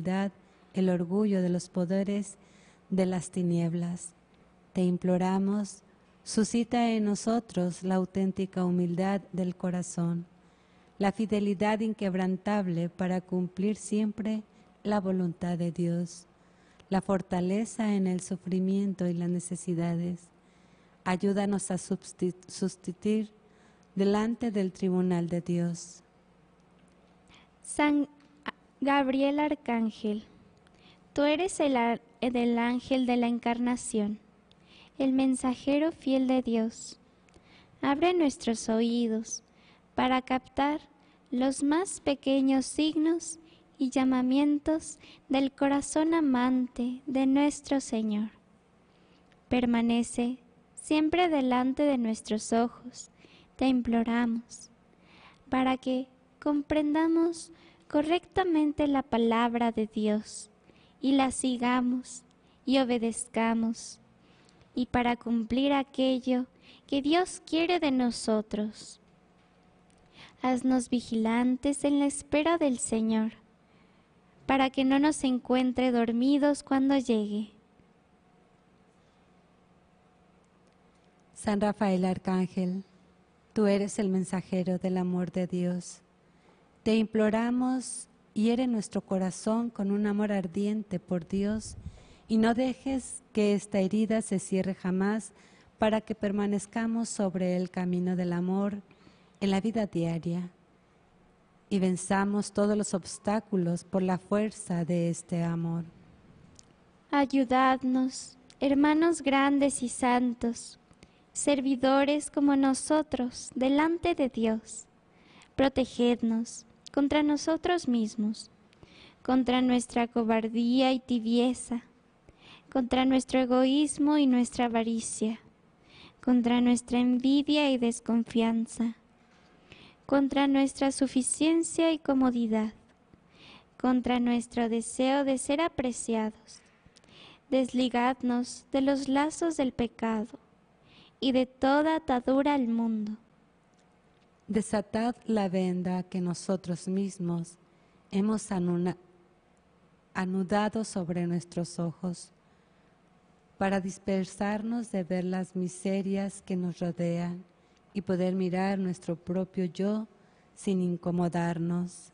humildad el orgullo de los poderes de las tinieblas. Te imploramos, suscita en nosotros la auténtica humildad del corazón, la fidelidad inquebrantable para cumplir siempre la voluntad de Dios, la fortaleza en el sufrimiento y las necesidades. Ayúdanos a sustituir delante del tribunal de Dios. San Gabriel Arcángel, tú eres el ángel de la Encarnación, el mensajero fiel de Dios. Abre nuestros oídos para captar los más pequeños signos y llamamientos del corazón amante de nuestro Señor. Permanece siempre delante de nuestros ojos, te imploramos, para que comprendamos correctamente la palabra de Dios y la sigamos y obedezcamos, y para cumplir aquello que Dios quiere de nosotros. Haznos vigilantes en la espera del Señor, para que no nos encuentre dormidos cuando llegue. San Rafael Arcángel, tú eres el mensajero del amor de Dios. Te imploramos, hiere nuestro corazón con un amor ardiente por Dios y no dejes que esta herida se cierre jamás para que permanezcamos sobre el camino del amor en la vida diaria y venzamos todos los obstáculos por la fuerza de este amor. Ayudadnos, hermanos grandes y santos, servidores como nosotros delante de Dios. Protegednos contra nosotros mismos, contra nuestra cobardía y tibieza, contra nuestro egoísmo y nuestra avaricia, contra nuestra envidia y desconfianza, contra nuestra suficiencia y comodidad, contra nuestro deseo de ser apreciados. Desligadnos de los lazos del pecado y de toda atadura al mundo. Desatad la venda que nosotros mismos hemos anudado sobre nuestros ojos, para dispersarnos de ver las miserias que nos rodean y poder mirar nuestro propio yo sin incomodarnos.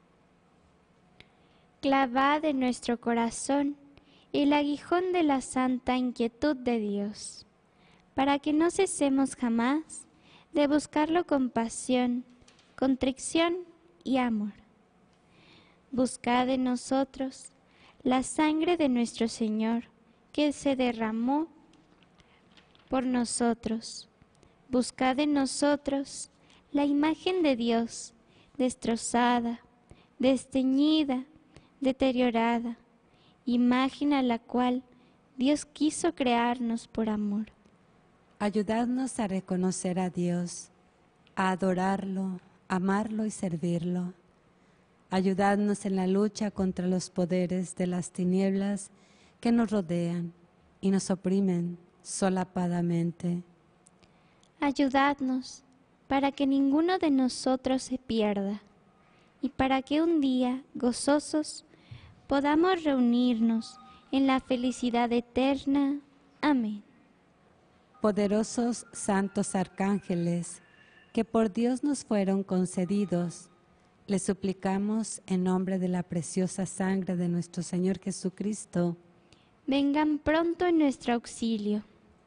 Clavad en nuestro corazón el aguijón de la santa inquietud de Dios, para que no cesemos jamás de buscarlo con pasión, contrición y amor. Buscad en nosotros la sangre de nuestro Señor, que se derramó por nosotros. Buscad en nosotros la imagen de Dios, destrozada, desteñida, deteriorada, imagen a la cual Dios quiso crearnos por amor. Ayudadnos a reconocer a Dios, a adorarlo, amarlo y servirlo. Ayudadnos en la lucha contra los poderes de las tinieblas que nos rodean y nos oprimen solapadamente. Ayudadnos para que ninguno de nosotros se pierda y para que un día, gozosos, podamos reunirnos en la felicidad eterna. Amén. Poderosos santos arcángeles, que por Dios nos fueron concedidos, les suplicamos en nombre de la preciosa sangre de nuestro Señor Jesucristo, vengan pronto en nuestro auxilio.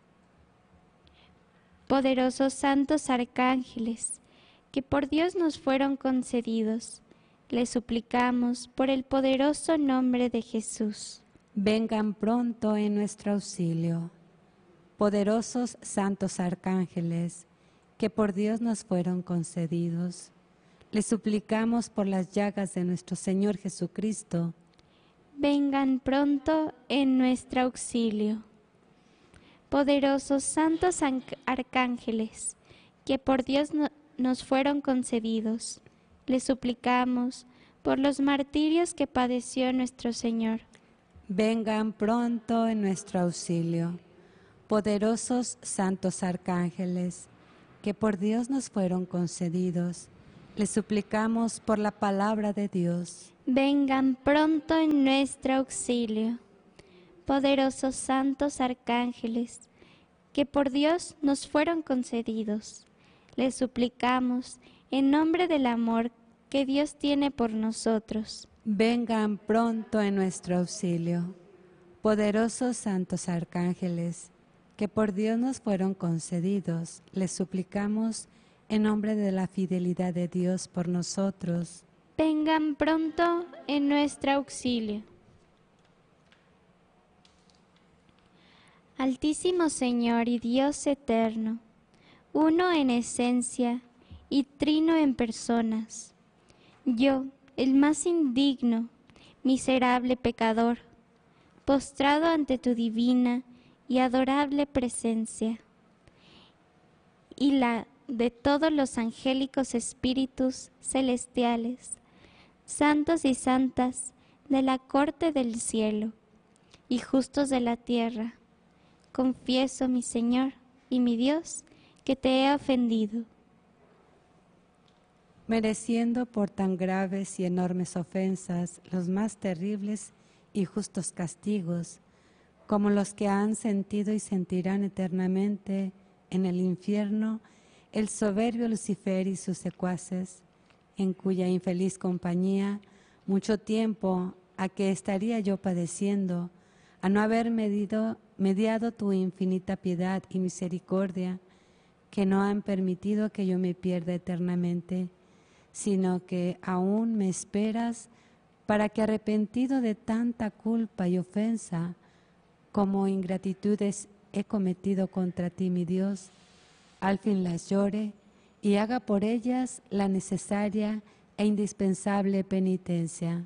Poderosos santos arcángeles, que por Dios nos fueron concedidos, les suplicamos por el poderoso nombre de Jesús. vengan pronto en nuestro auxilio. Poderosos santos arcángeles, que por Dios nos fueron concedidos, les suplicamos por las llagas de nuestro Señor Jesucristo, vengan pronto en nuestro auxilio. Poderosos santos arcángeles, que por Dios nos fueron concedidos, les suplicamos por los martirios que padeció nuestro Señor, vengan pronto en nuestro auxilio. Poderosos santos arcángeles, que por Dios nos fueron concedidos, les suplicamos por la palabra de Dios, vengan pronto en nuestro auxilio. Poderosos santos arcángeles, que por Dios nos fueron concedidos, les suplicamos, en nombre del amor que Dios tiene por nosotros, vengan pronto en nuestro auxilio. Poderosos santos arcángeles, que por Dios nos fueron concedidos, les suplicamos, en nombre de la fidelidad de Dios por nosotros, vengan pronto en nuestro auxilio. Altísimo Señor y Dios eterno, uno en esencia y trino en personas, yo, el más indigno, miserable pecador, postrado ante tu divina y adorable presencia, y la de todos los angélicos espíritus celestiales, santos y santas de la corte del cielo y justos de la tierra, confieso, mi Señor y mi Dios, que te he ofendido. mereciendo por tan graves y enormes ofensas los más terribles y justos castigos, como los que han sentido y sentirán eternamente en el infierno el soberbio Lucifer y sus secuaces, en cuya infeliz compañía mucho tiempo a que estaría yo padeciendo, a no haber mediado tu infinita piedad y misericordia, que no han permitido que yo me pierda eternamente, sino que aún me esperas para que, arrepentido de tanta culpa y ofensa, como ingratitudes he cometido contra ti, mi Dios, al fin las llore y haga por ellas la necesaria e indispensable penitencia.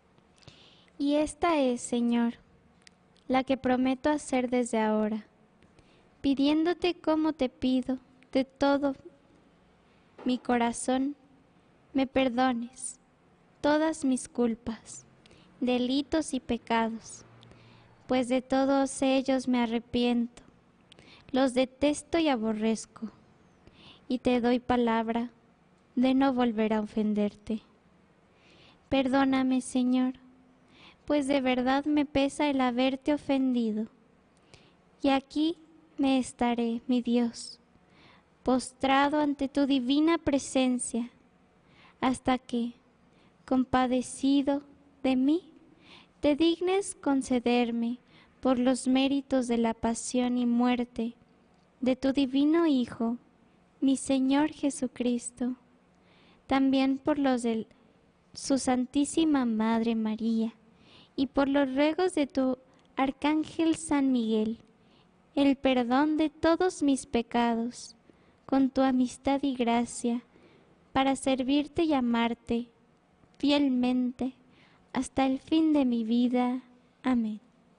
Y esta es, Señor, la que prometo hacer desde ahora, pidiéndote como te pido de todo mi corazón, me perdones todas mis culpas, delitos y pecados, pues de todos ellos me arrepiento, los detesto y aborrezco, y te doy palabra de no volver a ofenderte. Perdóname, Señor, pues de verdad me pesa el haberte ofendido, y aquí me estaré, mi Dios, postrado ante tu divina presencia, hasta que, compadecido de mí, te dignes concederme, por los méritos de la pasión y muerte de tu divino Hijo, mi Señor Jesucristo, también por los de su Santísima Madre María, y por los ruegos de tu Arcángel San Miguel, el perdón de todos mis pecados, con tu amistad y gracia, para servirte y amarte fielmente hasta el fin de mi vida. Amén.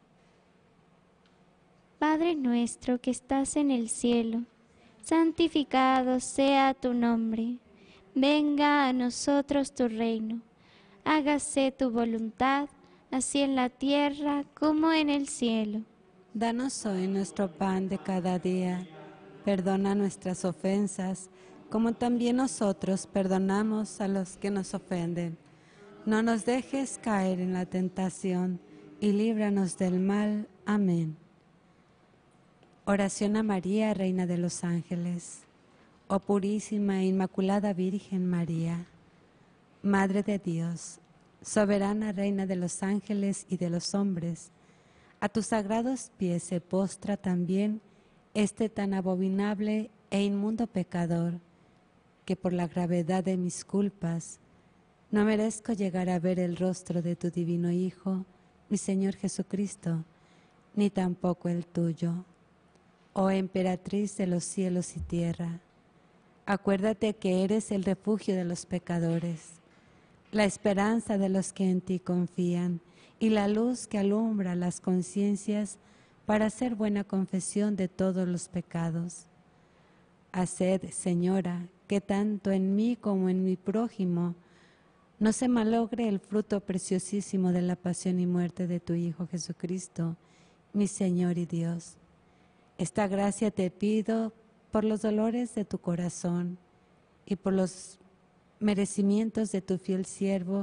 Padre nuestro que estás en el cielo, santificado sea tu nombre. Venga a nosotros tu reino. Hágase tu voluntad, así en la tierra como en el cielo. Danos hoy nuestro pan de cada día. Perdona nuestras ofensas, como también nosotros perdonamos a los que nos ofenden. No nos dejes caer en la tentación, y líbranos del mal. Amén. Oración a María, Reina de los Ángeles. Oh purísima e inmaculada Virgen María, Madre de Dios, soberana Reina de los ángeles y de los hombres, a tus sagrados pies se postra también este tan abominable e inmundo pecador, que por la gravedad de mis culpas no merezco llegar a ver el rostro de tu divino Hijo, mi Señor Jesucristo, ni tampoco el tuyo. Oh emperatriz de los cielos y tierra, acuérdate que eres el refugio de los pecadores, la esperanza de los que en ti confían y la luz que alumbra las conciencias para hacer buena confesión de todos los pecados. Haced, Señora, que tanto en mí como en mi prójimo no se malogre el fruto preciosísimo de la pasión y muerte de tu Hijo Jesucristo, mi Señor y Dios. Esta gracia te pido por los dolores de tu corazón y por los merecimientos de tu fiel siervo,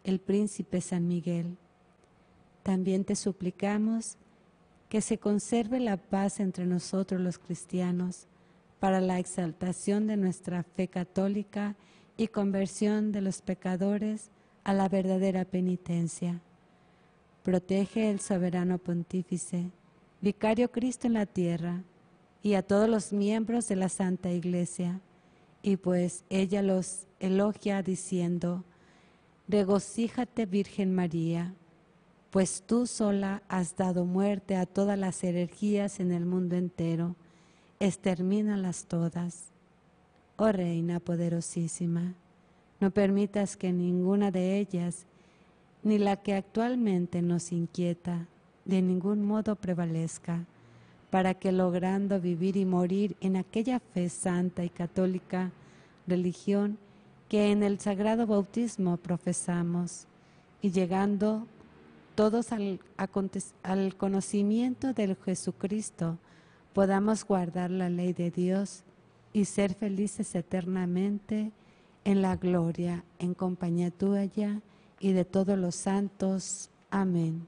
el príncipe San Miguel. También te suplicamos que se conserve la paz entre nosotros los cristianos para la exaltación de nuestra fe católica y conversión de los pecadores a la verdadera penitencia. Protege el soberano pontífice, vicario Cristo en la tierra, y a todos los miembros de la Santa Iglesia, y pues ella los elogia diciendo: regocíjate, Virgen María, pues tú sola has dado muerte a todas las herejías en el mundo entero, extermínalas todas. Oh Reina poderosísima, no permitas que ninguna de ellas, ni la que actualmente nos inquieta, de ningún modo prevalezca, para que logrando vivir y morir en aquella fe santa y católica religión que en el sagrado bautismo profesamos, y llegando todos al conocimiento del Jesucristo, podamos guardar la ley de Dios y ser felices eternamente en la gloria, en compañía tuya y de todos los santos. Amén.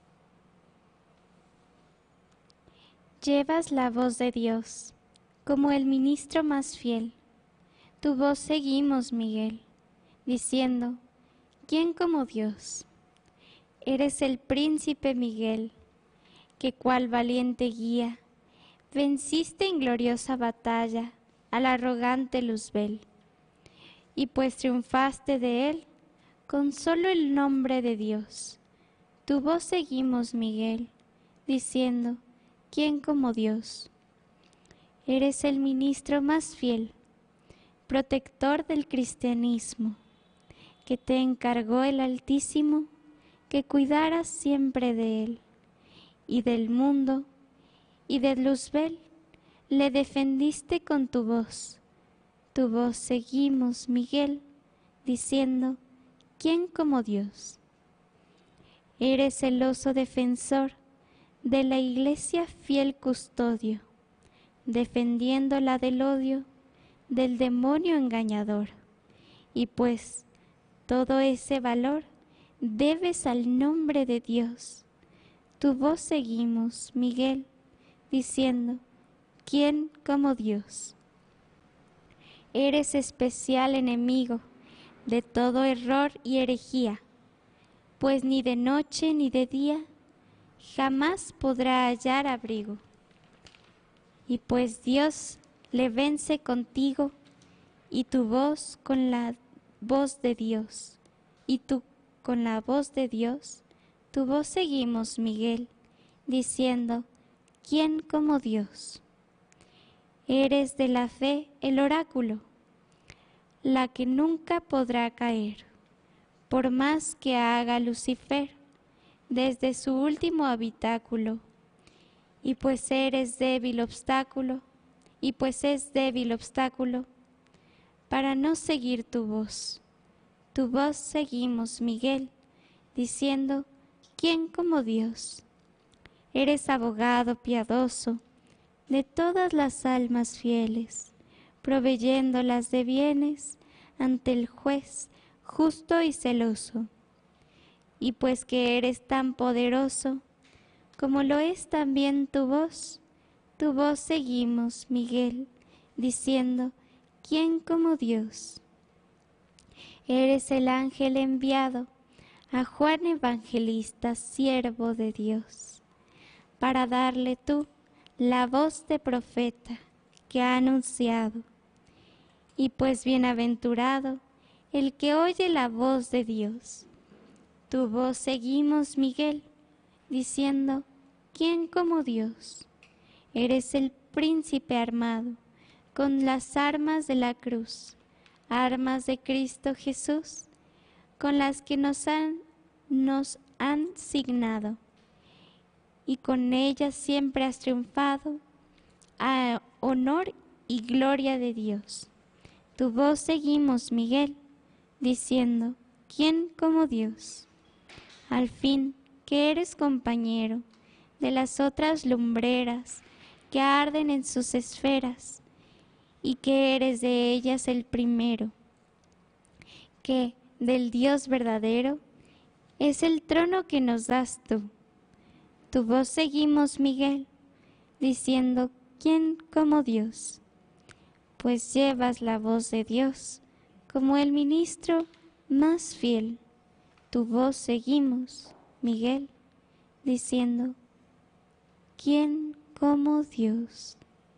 Llevas la voz de Dios, como el ministro más fiel. Tu voz seguimos, Miguel, diciendo: ¿quién como Dios? Eres el príncipe Miguel, que cual valiente guía, venciste en gloriosa batalla al arrogante Luzbel. Y pues triunfaste de él, con solo el nombre de Dios, tu voz seguimos, Miguel, diciendo: ¿quién como Dios? Eres el ministro más fiel, protector del cristianismo, que te encargó el Altísimo que cuidaras siempre de él, y del mundo, y de Luzbel, le defendiste con tu voz seguimos, Miguel, diciendo: ¿quién como Dios? Eres celoso defensor de la Iglesia, fiel custodio, defendiéndola del odio del demonio engañador. Y pues todo ese valor debes al nombre de Dios. Tu voz seguimos, Miguel, diciendo: ¿quién como Dios? Eres especial enemigo de todo error y herejía, pues ni de noche ni de día jamás podrá hallar abrigo. Y pues Dios le vence contigo, y tu voz con la voz de Dios, y tú con la voz de Dios, tu voz seguimos, Miguel, diciendo: ¿quién como Dios? Eres de la fe el oráculo, la que nunca podrá caer, por más que haga Lucifer desde su último habitáculo. Y pues eres débil obstáculo, y pues es débil obstáculo para no seguir tu voz seguimos, Miguel, diciendo: ¿quién como Dios? Eres abogado piadoso de todas las almas fieles, proveyéndolas de bienes ante el juez justo y celoso. Y pues que eres tan poderoso, como lo es también tu voz seguimos, Miguel, diciendo: ¿quién como Dios? Eres el ángel enviado a Juan Evangelista, siervo de Dios, para darle tú la voz de profeta que ha anunciado. Y pues bienaventurado el que oye la voz de Dios. Tu voz seguimos, Miguel, diciendo: ¿quién como Dios? Eres el príncipe armado con las armas de la cruz, armas de Cristo Jesús, con las que nos han signado, y con ellas siempre has triunfado a honor y gloria de Dios. Tu voz seguimos, Miguel, diciendo: ¿quién como Dios? Al fin que eres compañero de las otras lumbreras que arden en sus esferas, y que eres de ellas el primero, que del Dios verdadero, es el trono que nos das tú. Tu voz seguimos, Miguel, diciendo, ¿quién como Dios? Pues llevas la voz de Dios como el ministro más fiel. Tu voz seguimos, Miguel, diciendo, ¿quién como Dios?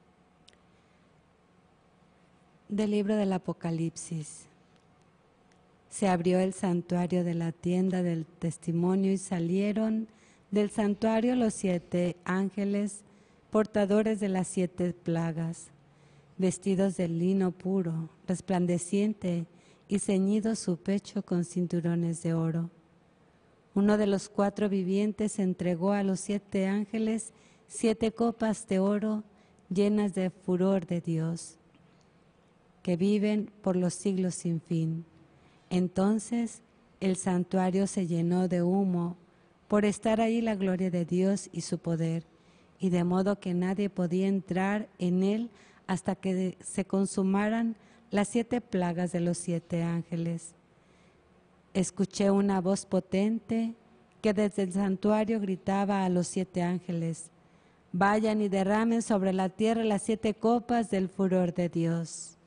Del libro del Apocalipsis. Se abrió el santuario de la tienda del testimonio y salieron del santuario los 7 ángeles portadores de las 7 plagas, vestidos de lino puro, resplandeciente y ceñido su pecho con cinturones de oro. Uno de los 4 vivientes entregó a los 7 ángeles 7 copas de oro llenas de furor de Dios, que viven por los siglos sin fin. Entonces el santuario se llenó de humo por estar ahí la gloria de Dios y su poder, y de modo que nadie podía entrar en él hasta que se consumaran las 7 plagas de los 7 ángeles. Escuché una voz potente que desde el santuario gritaba a los 7 ángeles: vayan y derramen sobre la tierra las 7 copas del furor de Dios.